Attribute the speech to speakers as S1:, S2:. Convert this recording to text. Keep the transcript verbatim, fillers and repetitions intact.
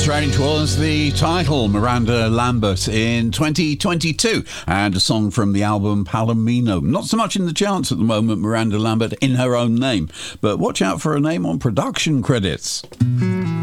S1: Strange was the title, Miranda Lambert in twenty twenty-two, and a song from the album Palomino. Not so much in the charts at the moment, Miranda Lambert in her own name, but watch out for her name on production credits.